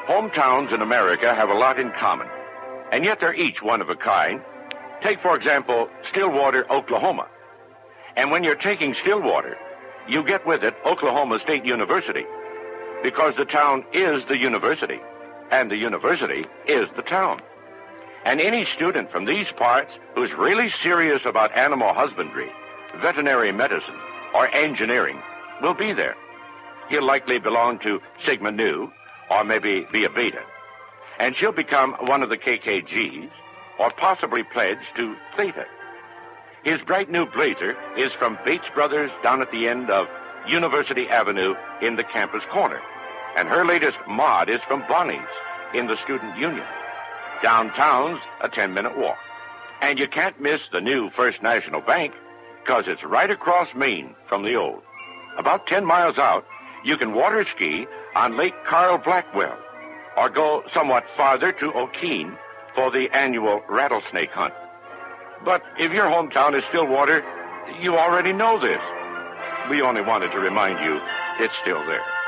Hometowns in America have a lot in common, and yet they're each one of a kind. Take, for example, Stillwater, Oklahoma. And when you're taking Stillwater, you get with it Oklahoma State University, because the town is the university, and the university is the town. And any student from these parts who's really serious about animal husbandry, veterinary medicine, or engineering will be there. He'll likely belong to Sigma Nu, or maybe be a Beta. And she'll become one of the KKGs, or possibly pledge to Theta. His bright new blazer is from Bates Brothers down at the end of University Avenue in the campus corner. And her latest mod is from Bonnie's in the Student Union. Downtown's a 10-minute walk. And you can't miss the new First National Bank, because it's right across Maine from the old. About 10 miles out, you can water ski on Lake Carl Blackwell, or go somewhat farther to O'Keene for the annual rattlesnake hunt. But if your hometown is Stillwater, you already know this. We only wanted to remind you it's still there.